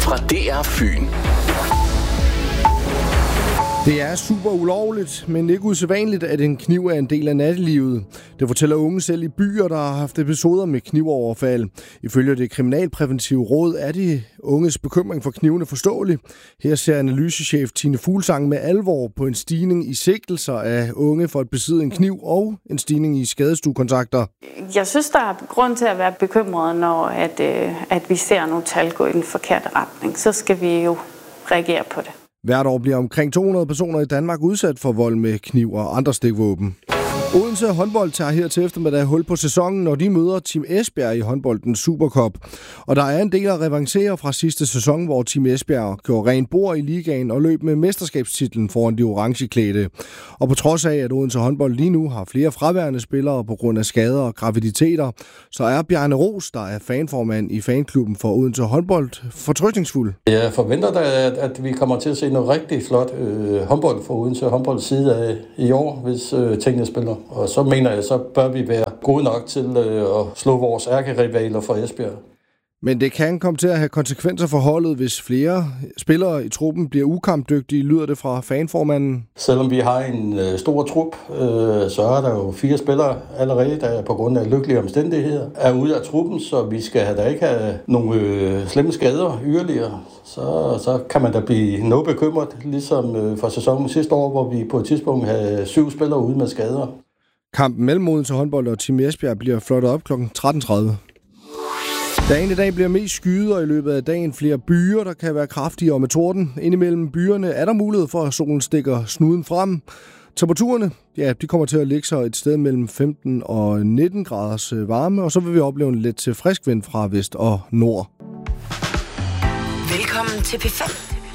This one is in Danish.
fra DR Fyn. Det er super ulovligt, men ikke usædvanligt, at en kniv er en del af nattelivet. Det fortæller unge selv i byer, der har haft episoder med knivoverfald. Ifølge det kriminalpræventive råd er de unges bekymring for knivene forståelig. Her ser analysechef Tine Fuglsang med alvor på en stigning i sigtelser af unge for at besidde en kniv og en stigning i skadestuekontakter. Jeg synes, der er grund til at være bekymret, når at vi ser nogle tal gå i den forkerte retning. Så skal vi jo reagere på det. Hvert år bliver omkring 200 personer i Danmark udsat for vold med kniv og andre stikvåben. Odense håndbold tager her til eftermiddag hul på sæsonen, når de møder Team Esbjerg i håndboldens Supercup. Og der er en del at revancere fra sidste sæson, hvor Team Esbjerg gjorde rent bord i ligaen og løb med mesterskabstitlen foran de orangeklædte. Og på trods af, at Odense håndbold lige nu har flere fraværende spillere på grund af skader og graviditeter, så er Bjarne Ros, der er fanformand i fanklubben for Odense håndbold, fortrøstningsfuld. Jeg forventer da, at vi kommer til at se noget rigtig flot håndbold for Odense håndbolds side af i år, hvis tingene spiller. Og så mener jeg, så bør vi være gode nok til at slå vores ærkerivaler fra Esbjerg. Men det kan komme til at have konsekvenser for holdet, hvis flere spillere i truppen bliver ukampdygtige, lyder det fra fanformanden. Selvom vi har en stor trup, så er der jo 4 spillere allerede, der på grund af lykkelige omstændigheder er ude af truppen, så vi skal da ikke have nogle slemme skader yderligere. Så kan man da blive noget bekymret, ligesom for sæsonen sidste år, hvor vi på et tidspunkt havde 7 spillere ude med skader. Kampen mellem Odense håndbold og Team Esbjerg bliver flottet op kl. 13.30. Dagen i dag bliver mest skyet, og i løbet af dagen flere byer, der kan være kraftige og med torden. Indimellem byerne er der mulighed for, at solen stikker snuden frem. Temperaturerne, ja, de kommer til at ligge sig et sted mellem 15 og 19 graders varme, og så vil vi opleve en let til frisk vind fra vest og nord. Velkommen til P5.